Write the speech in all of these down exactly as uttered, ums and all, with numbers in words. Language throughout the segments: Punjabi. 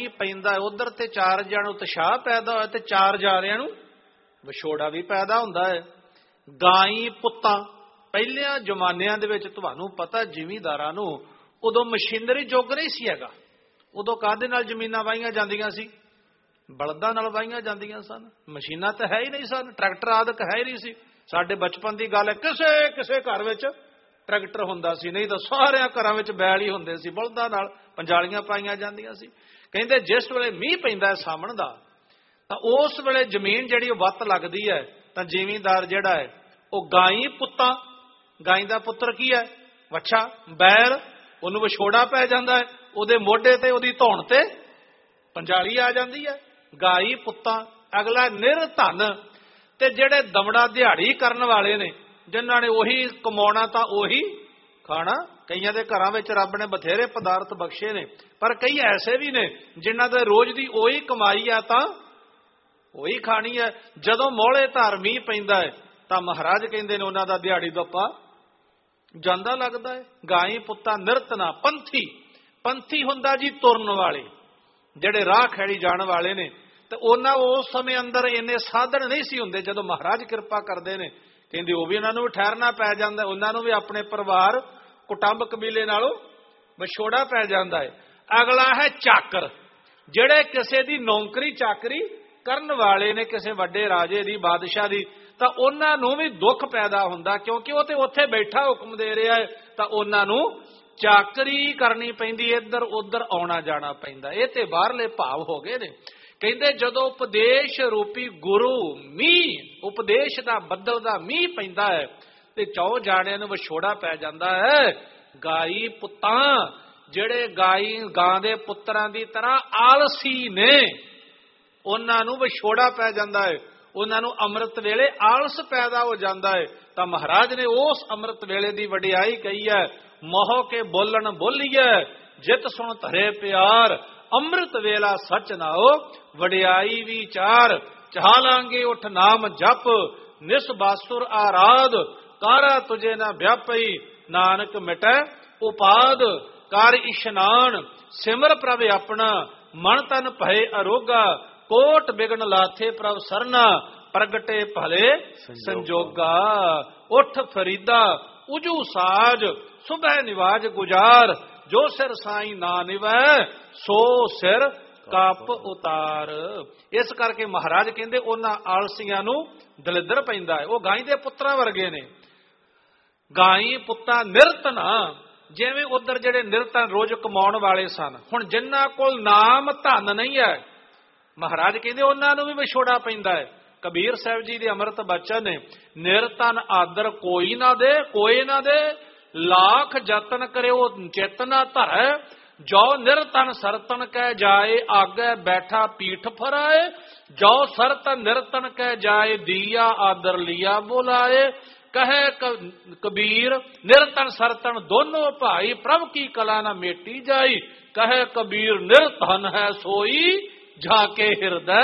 मीह पैंदा उधर ते चार जण उत्साह पैदा होया ते चार जारियां नूं विछोड़ा भी पैदा हुंदा है। गाई पुत्तां पहिलियां जमानिਆਂ ਦੇ ਵਿੱਚ ਤੁਹਾਨੂੰ पता ਜ਼ਿਮੀਂਦਾਰਾਂ ਨੂੰ उदों मशीनरी युग नहीं सी हैगा। उदों काहदे नाल जमीनां वाहीआं जांदियां सी, बलदां नाल वाहीआं जांदियां सन। मशीनां तां है ही नहीं सन, ट्रैक्टर आदि है ही नहीं सी। साडे बचपन की गल है किसे किसे घर विच ट्रैक्टर हुंदा सी, नहीं तां सारियां घरां विच बैल ही हुंदे सी, बलदां नाल पंजालियां पाईआं जांदियां सी। कहंदे जिस वेले मीह पैंदा है सावण दा तां उस वेले जमीन जिहड़ी वत लगदी है तां जिमींदार जिहड़ा है ਉਹ गाई पुत्तां, गाई दा पुत्र की है वच्छा बैल, ਉਹਨੂੰ ਵਿਛੋੜਾ ਪੈ ਜਾਂਦਾ ਹੈ, ਉਹਦੇ ਮੋਢੇ ਤੇ ਉਹਦੀ ਧੌਣ ਤੇ ਪੰਜਾਲੀ ਆ ਜਾਂਦੀ ਹੈ। ਗਾਈ ਪੁੱਤਾਂ ਅਗਲਾ ਨਿਰਧਨ ਤੇ ਜਿਹੜੇ ਦਮੜਾ ਦਿਹਾੜੀ ਕਰਨ ਵਾਲੇ ਨੇ ਜਿਨ੍ਹਾਂ ਨੇ ਉਹੀ ਕਮਾਉਣਾ ਤਾਂ ਉਹੀ ਖਾਣਾ। ਕਈਆਂ ਦੇ ਘਰਾਂ ਵਿੱਚ ਰੱਬ ਨੇ ਬਥੇਰੇ ਪਦਾਰਥ ਬਖਸ਼ੇ ਨੇ, ਪਰ ਕਈ ਐਸੇ ਵੀ ਨੇ ਜਿਨ੍ਹਾਂ ਦੇ ਰੋਜ਼ ਦੀ ਉਹੀ ਕਮਾਈ ਆ ਤਾਂ ਉਹੀ ਖਾਣੀ ਹੈ। ਜਦੋਂ ਮੋਹਲੇ ਧਾਰ ਮੀਂਹ ਪੈਂਦਾ ਹੈ ਤਾਂ ਮਹਾਰਾਜ ਕਹਿੰਦੇ ਨੇ ਉਹਨਾਂ ਦਾ ਦਿਹਾੜੀ ਦੱਪਾ ਜਾਂਦਾ ਲੱਗਦਾ ਹੈ। ਗਾਈ ਪੁੱਤਾਂ ਨਿਰਤਨਾ ਪੰਥੀ, ਪੰਥੀ ਹੁੰਦਾ ਜੀ ਤੁਰਨ ਵਾਲੇ, ਜਿਹੜੇ ਰਾਹ ਖੈੜੀ ਜਾਣ ਵਾਲੇ ਨੇ। ਤੇ ਉਹਨਾਂ ਉਸ ਸਮੇਂ ਅੰਦਰ ਇੰਨੇ ਸਾਧਨ ਨਹੀਂ ਸੀ ਹੁੰਦੇ, ਜਦੋਂ ਮਹਾਰਾਜ ਕਿਰਪਾ ਕਰਦੇ ਨੇ ਕਹਿੰਦੇ ਉਹ ਵੀ ਉਹਨਾਂ ਨੂੰ ਠਹਿਰਨਾ ਪੈ ਜਾਂਦਾ, ਉਹਨਾਂ ਨੂੰ ਵੀ ਆਪਣੇ ਪਰਿਵਾਰ ਕੁਟੰਬ ਕਬੀਲੇ ਨਾਲੋਂ ਵਿਛੋੜਾ ਪੈ ਜਾਂਦਾ ਹੈ। ਅਗਲਾ ਹੈ ਚਾਕਰ, ਜਿਹੜੇ ਕਿਸੇ ਦੀ ਨੌਕਰੀ ਚਾਕਰੀ ਕਰਨ ਵਾਲੇ ਨੇ, ਕਿਸੇ ਵੱਡੇ ਰਾਜੇ ਦੀ, ਬਾਦਸ਼ਾਹ ਦੀ, ਤਾਂ ਉਹਨਾਂ ਨੂੰ ਵੀ ਦੁੱਖ ਪੈਦਾ ਹੁੰਦਾ ਕਿਉਂਕਿ ਉਹ ਤੇ ਉੱਥੇ ਬੈਠਾ ਹੁਕਮ ਦੇ ਰਿਹਾ ਹੈ, ਤਾਂ ਉਹਨਾਂ ਨੂੰ ਚਾਕਰੀ ਕਰਨੀ ਪੈਂਦੀ, ਇੱਧਰ ਉੱਧਰ ਆਉਣਾ ਜਾਣਾ ਪੈਂਦਾ। ਇਹ ਤੇ ਬਾਹਰਲੇ ਭਾਵ ਹੋ ਗਏ ਨੇ। ਕਹਿੰਦੇ ਜਦੋਂ ਉਪਦੇਸ਼ ਰੂਪੀ ਗੁਰੂ ਮੀਂਹ, ਉਪਦੇਸ਼ ਦਾ ਬੱਦਲ ਦਾ ਮੀਂਹ ਪੈਂਦਾ ਹੈ ਤੇ ਚੌ ਜਾਣਿਆਂ ਨੂੰ ਵਿਛੋੜਾ ਪੈ ਜਾਂਦਾ ਹੈ। ਗਾਈ ਪੁੱਤਾਂ ਜਿਹੜੇ ਗਾਈ ਗਾਂ ਦੇ ਪੁੱਤਰਾਂ ਦੀ ਤਰ੍ਹਾਂ ਆਲਸੀ ਨੇ, ਉਹਨਾਂ ਨੂੰ ਵਿਛੋੜਾ ਪੈ ਜਾਂਦਾ ਹੈ। ਉਹਨਾਂ ਨੂੰ ਅੰਮ੍ਰਿਤ ਵੇਲੇ ਆਲਸ ਪੈਦਾ ਹੋ ਜਾਂਦਾ ਹੈ। ਤਾਂ ਮਹਾਰਾਜ ਨੇ ਉਸ ਅੰਮ੍ਰਿਤ ਵੇਲੇ ਦੀ ਵਡਿਆਈ ਕਹੀ ਹੈ, ਮੋਹ ਕੇ ਬੋਲਣ ਬੋਲੀਏ ਜਿਤ ਸੁਣ ਧਰੇ ਪਿਆਰ, ਅੰਮ੍ਰਿਤ ਵੇਲਾ ਸੱਚ ਨਾਓ ਵਡਿਆਈ ਵਿਚਾਰ, ਚਾਲਾਂਗੇ ਉਠ ਨਾਮ ਜਪ ਨਿਸ ਬਾਸੁਰ ਆਰਾਧ, ਕਾਰਾ ਤੁਝੇ ਨਾ ਵਿਆਪਈ ਨਾਨਕ ਮਿਟੈ ਉਪਾਦ, ਕਰ ਇਸ਼ਨਾਨ ਸਿਮਰ ਪ੍ਰਭ ਆਪਣਾ, ਮਨ ਤਨ ਭਏ ਅਰੋਗਾ, ਕੋਟ ਬਿਗਨ ਲਾਥੇ ਪ੍ਰਭ ਸਰਨਾ, ਪ੍ਰਗਟੇ ਭਲੇ ਸੰਜੋਗਾ, ਉਠ ਫਰੀਦਾ ਉਜੂ ਸਾਜ, ਸੁਬਹ ਨਿਵਾਜ ਗੁਜਾਰ, ਜੋ ਸਿਰ ਸਾਈ ਨਾ ਨਿਵੈ ਸੋ ਸਿਰ ਕੱਪ ਉਤਾਰ। ਇਸ ਕਰਕੇ ਮਹਾਰਾਜ ਕਹਿੰਦੇ ਉਹਨਾਂ ਆਲਸੀਆਂ ਨੂੰ ਦਲਿੱਦਰ ਪੈਂਦਾ ਹੈ। ਉਹ ਗਾਈ ਦੇ ਪੁੱਤਰਾਂ ਵਰਗੇ ਨੇ। ਗਾਈ ਪੁੱਤਾਂ ਨਿਰਤਨਾ, ਜਿਵੇਂ ਉਧਰ ਜਿਹੜੇ ਨਿਰਤਨ ਰੋਜ਼ ਕਮਾਉਣ ਵਾਲੇ ਸਨ, ਹੁਣ ਜਿਨ੍ਹਾਂ ਕੋਲ ਨਾਮ ਧਨ ਨਹੀਂ ਹੈ, ਮਹਾਰਾਜ ਕਹਿੰਦੇ ਉਹਨਾਂ ਨੂੰ ਵੀ ਵਿਛੋੜਾ ਪੈਂਦਾ ਹੈ। ਕਬੀਰ ਸਾਹਿਬ ਜੀ ਦੇ ਅੰਮ੍ਰਿਤ ਬਚਨ ਨੇ, ਨਿਰਤਨ ਆਦਰ ਕੋਈ ਨਾ ਦੇ, ਕੋਈ ਨਾ ਦੇ, ਲਾਖ ਯਤਨ ਕਰਿਓ ਚਿਤ ਨਾ ਧਰੈ, ਜੋ ਨਿਰਤਨ ਸਰਤਨ ਕਹਿ ਜਾਏ, ਆਗੇ ਬੈਠਾ ਪੀਠ ਫਰਾਏ, ਜੋ ਸਰਤਨ ਨਿਰਤਨ ਕਹਿ ਜਾਏ, ਦੀਆ ਆਦਰ ਲਿਆ ਬੁਲਾਏ, ਕਹੇ ਕਬੀਰ ਨਿਰਤਨ ਸਰਤਨ ਦੋਨੋਂ ਭਾਈ, ਪ੍ਰਭ ਕੀ ਕਲਾ ਨਾ ਮੇਟੀ ਜਾਈ, ਕਹੇ ਕਬੀਰ ਨਿਰਤਨ ਹੈ ਸੋਈ, ਝਾਕੇ ਹਿਰਦੈ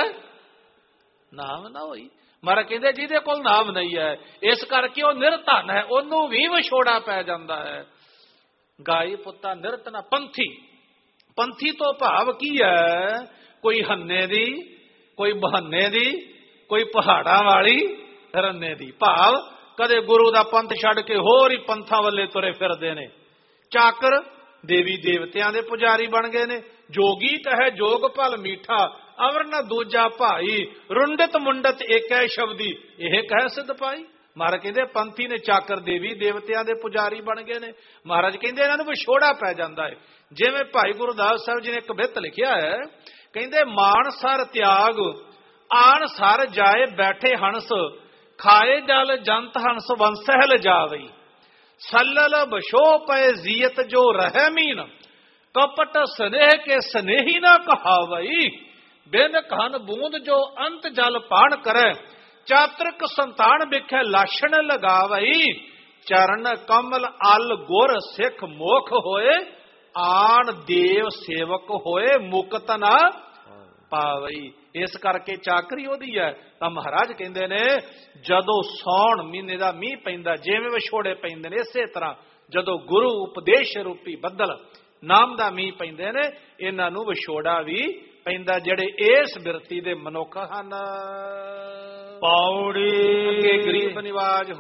ਨਾਮ ਨਾ ਹੋਈ। ਮਹਾਰਾਜ ਕਹਿੰਦੇ ਜਿਹਦੇ ਕੋਲ ਨਾਮ ਨਹੀਂ ਹੈ, ਇਸ ਕਰਕੇ ਉਹ ਨਿਰਧਨ ਹੈ, ਉਹਨੂੰ ਵੀ ਵਿਛੋੜਾ ਪੈ ਜਾਂਦਾ ਹੈ। ਗਾਈ ਪੁੱਤਾਂ ਨਿਰਤਨਾ ਪੰਥੀ, ਪੰਥੀ ਤੋਂ ਭਾਵ ਕੀ ਹੈ? ਕੋਈ ਹੰਨੇ ਦੀ, ਕੋਈ ਬਹਾਨੇ ਦੀ, ਕੋਈ ਪਹਾੜਾਂ ਵਾਲੀ ਰੰਨੇ ਦੀ। ਭਾਵ ਕਦੇ ਗੁਰੂ ਦਾ ਪੰਥ ਛੱਡ ਕੇ ਹੋਰ ਹੀ ਪੰਥਾਂ ਵੱਲੇ ਤੁਰੇ ਫਿਰਦੇ ਨੇ। ਚਾਕਰ ਦੇਵੀ ਦੇਵਤਿਆਂ ਦੇ ਪੁਜਾਰੀ ਬਣ ਗਏ ਨੇ। ਜੋਗੀ ਕਹੇ ਜੋਗ ਭਲ ਮੀਠਾ, ਅਵਰ ਨਾ ਦੂਜਾ ਭਾਈ, ਰੁੰਡਤ ਮੁੰਡਤ ਏਕੈ ਸ਼ਬਦੀ, ਇਹ ਕਹਿ ਸਿੱਧ ਪਾਈ। ਮਹਾਰਾਜ ਕਹਿੰਦੇ ਪੰਥੀ ਨੇ ਚਾਕਰ ਦੇਵੀ ਦੇਵਤਿਆਂ ਦੇ ਪੁਜਾਰੀ ਬਣ ਗਏ ਨੇ। ਮਹਾਰਾਜ ਕਹਿੰਦੇ ਇਹਨਾਂ ਨੂੰ ਵਿਛੋੜਾ ਪੈ ਜਾਂਦਾ ਹੈ। ਜਿਵੇਂ ਭਾਈ ਗੁਰਦਾਸ ਸਾਹਿਬ ਜੀ ਨੇ ਇੱਕ ਬਿੱਤ ਲਿਖਿਆ ਹੈ, ਕਹਿੰਦੇ ਮਾਨ ਸਰ ਤਿਆਗ ਆਣ ਸਰ ਜਾਏ, ਬੈਠੇ ਹੰਸ ਖਾਏ ਜਲ ਜੰਤ ਹੰਸ ਵੰਸਹਿ ਜਾਵਈ, ਸੱਲਲ ਬਸ਼ੋ ਪਏ ਜ਼ੀਅਤ ਜੋ ਰਹਿ ਮੀਨ, ਕਪਟ ਸਨੇਹ ਕੇ ਸਨੇਹੀ ਨਾ ਕਹਾਵਈ, ਬਿਨ ਘਨ ਬੂੰਦ ਜੋ ਅੰਤ ਜਲ ਪਾਣ ਕਰੈ, ਚਾਤ੍ਰਿਕ ਸੰਤਾਨ ਵਿਖੇ ਲਾਸ਼ਣ ਲਗਾਵਈ, ਚਰਨ ਕਮਲ ਅਲ ਗੁਰ ਸਿੱਖ ਮੁਖ ਹੋਏ, ਆਣ ਦੇਵ ਸੇਵਕ ਹੋਏ, ਮੁਕਤ ਨਾ ਪਾਵਈ। ਇਸ ਕਰਕੇ ਚਾਕਰੀ ਉਹਦੀ ਹੈ। ਤਾਂ ਮਹਾਰਾਜ ਕਹਿੰਦੇ ਨੇ ਜਦੋਂ ਸੌਣ ਮਹੀਨੇ ਦਾ ਮੀਂਹ ਪੈਂਦਾ, ਜਿਵੇਂ ਵਿਛੋੜੇ ਪੈਂਦੇ ਨੇ, ਇਸੇ ਤਰ੍ਹਾਂ ਜਦੋਂ ਗੁਰੂ ਉਪਦੇਸ਼ ਰੂਪੀ ਬੱਦਲ ਨਾਮ ਦਾ ਮੀਂਹ ਪੈਂਦੇ ਨੇ, ਇਹਨਾਂ ਨੂੰ ਵਿਛੋੜਾ ਵੀ ਪੈਂਦਾ ਜਿਹੜੇ ਇਸ ਬਿਰਤੀ ਦੇ ਮਨੁੱਖ ਹਨ। ਪੌੜੀ ਅੱਗੇ ਗਰੀਬ ਨਿਵਾਜ